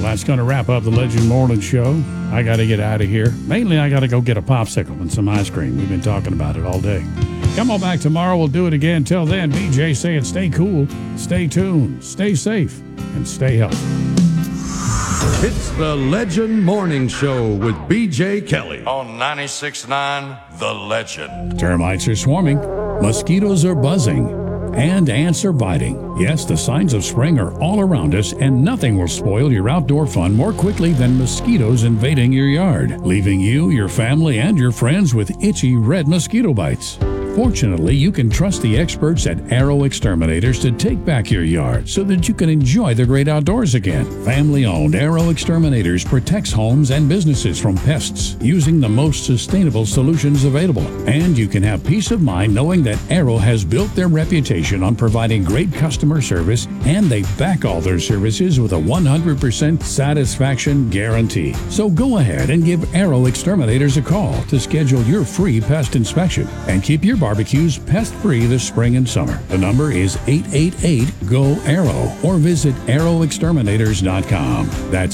that's going to wrap up the Legend Morning Show. I got to get out of here. Mainly, I got to go get a popsicle and some ice cream. We've been talking about it all day. Come on back tomorrow. We'll do it again. Till then, BJ saying stay cool, stay tuned, stay safe, and stay healthy. It's the Legend Morning Show with BJ Kelly on 96.9 The Legend. Termites are swarming, mosquitoes are buzzing, and ants are biting. Yes, the signs of spring are all around us, and nothing will spoil your outdoor fun more quickly than mosquitoes invading your yard, leaving you, your family, and your friends with itchy red mosquito bites. Fortunately, you can trust the experts at Arrow Exterminators to take back your yard so that you can enjoy the great outdoors again. Family-owned Arrow Exterminators protects homes and businesses from pests using the most sustainable solutions available. And you can have peace of mind knowing that Arrow has built their reputation on providing great customer service, and they back all their services with a 100% satisfaction guarantee. So go ahead and give Arrow Exterminators a call to schedule your free pest inspection and keep your barbecues pest-free this spring and summer. The number is 888-GO-ARROW or visit arrowexterminators.com. That's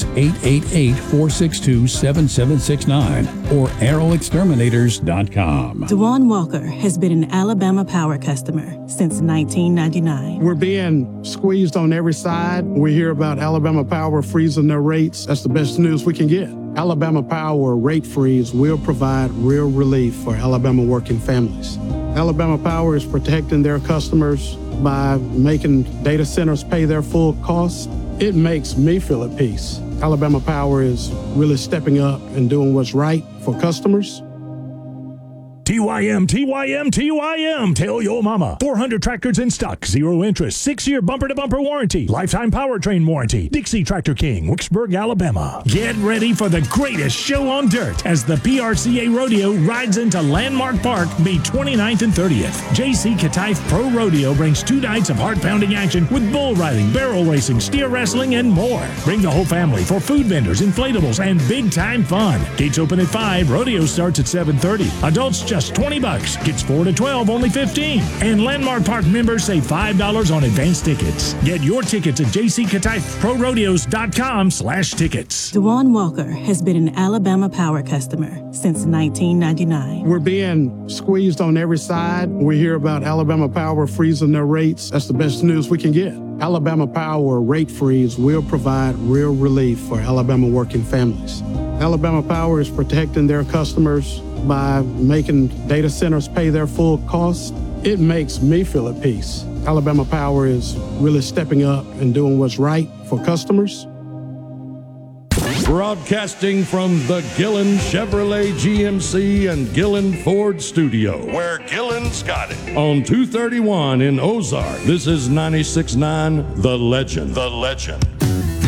888-462-7769 or arrowexterminators.com. DeJuan Walker has been an Alabama Power customer since 1999. We're being squeezed on every side. We hear about Alabama Power freezing their rates. That's the best news we can get. Alabama Power rate freeze will provide real relief for Alabama working families. Alabama Power is protecting their customers by making data centers pay their full costs. It makes me feel at peace. Alabama Power is really stepping up and doing what's right for customers. TYM, TYM, TYM. Tell your mama. 400 tractors in stock, 0 interest, 6-year bumper-to-bumper warranty, lifetime powertrain warranty. Dixie Tractor King, Wicksburg, Alabama. Get ready for the greatest show on dirt as the PRCA Rodeo rides into Landmark Park May 29th and 30th. JC Kataif Pro Rodeo brings 2 nights of heart-pounding action with bull riding, barrel racing, steer wrestling, and more. Bring the whole family for food vendors, inflatables, and big-time fun. Gates open at 5. Rodeo starts at 7:30. Adults just $20. Kids 4 to 12, only $15. And Landmark Park members save $5 on advance tickets. Get your tickets at jckataifprorodeos.com/tickets. DeJuan Walker has been an Alabama Power customer since 1999. We're being squeezed on every side. We hear about Alabama Power freezing their rates. That's the best news we can get. Alabama Power rate freeze will provide real relief for Alabama working families. Alabama Power is protecting their customers by making data centers pay their full costs. It makes me feel at peace. Alabama Power is really stepping up and doing what's right for customers. Broadcasting from the Gillen Chevrolet GMC and Gillen Ford studio. Where Gillen's got it. On 231 in Ozark, this is 96.9 The Legend. The Legend.